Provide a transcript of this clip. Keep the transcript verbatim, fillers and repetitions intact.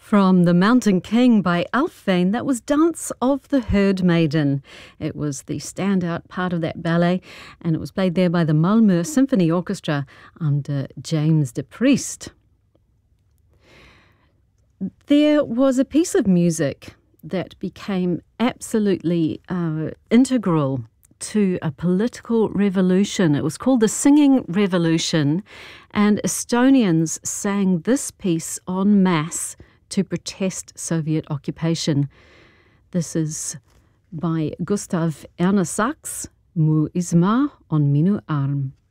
From The Mountain King by Alfvén, that was Dance of the Herd Maiden. It was the standout part of that ballet, and it was played there by the Malmö Symphony Orchestra under James de Priest. There was a piece of music that became absolutely uh, integral to a political revolution. It was called the Singing Revolution, and Estonians sang this piece en masse to protest Soviet occupation. This is by Gustav Ernesaks, Mu Isma on Minu Arm.